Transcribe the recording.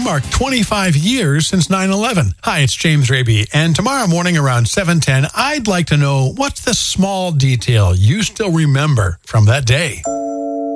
mark 25 years since 9/11. Hi, it's James Raby, and tomorrow morning around 7:10, I'd like to know what's the small detail you still remember from that day.